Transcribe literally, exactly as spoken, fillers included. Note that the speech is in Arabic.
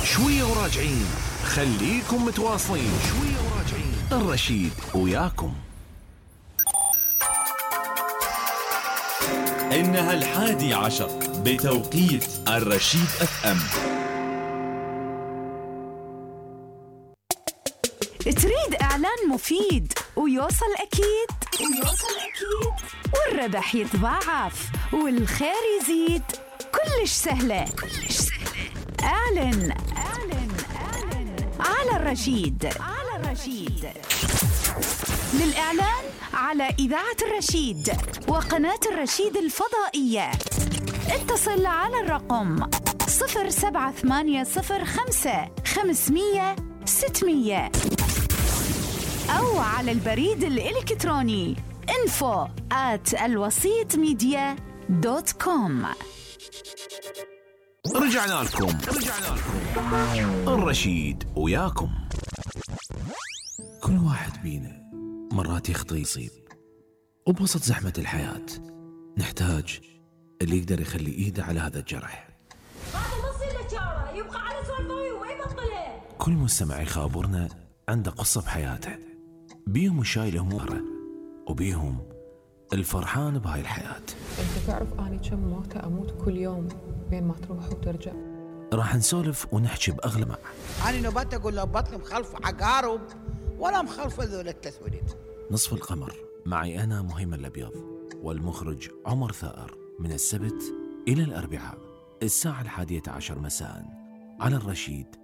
شوية وراجعين، خليكم متواصلين. شوية وراجعين، الرشيد وياكم. إنها الحادي عشر بتوقيت الرشيد اف ام. تريد إعلان مفيد ويوصل أكيد ويوصل أكيد والربح يتضاعف والخير يزيد؟ كلش سهلة كلش سهلة. أعلن أعلن أعلن على الرشيد على الرشيد. للإعلان على إذاعة الرشيد وقناة الرشيد الفضائية اتصل على الرقم صفر سبعة ثمانية صفر خمسة خمسمية ستمية أو على البريد الإلكتروني info at الوسيط ميديا دوت كوم. رجعنا لكم رجعنا لكم الرشيد وياكم. كل واحد بينا مرات يخطئ يصيب، وبوسط زحمة الحياة نحتاج اللي يقدر يخلي إيده على هذا الجرح. هذا نص الاشاره يبقى على سولفوي ويبطله. كل مستمع يخابرنا عنده قصة بحياته، بيهم الشايل همومه وبيهم الفرحان بهاي الحياة. انت تعرف اني كم موتة اموت كل يوم بين ما تروح وترجع. راح نسولف ونحكي باغلى ما. أنا نبات أقول له بطني مخلفة عقارب ولا مخلفة ذول التسويلات. نصف القمر معي أنا مهيمن الأبيض والمخرج عمر ثائر، من السبت إلى الأربعاء الساعة الحادية عشر مساء على الرشيد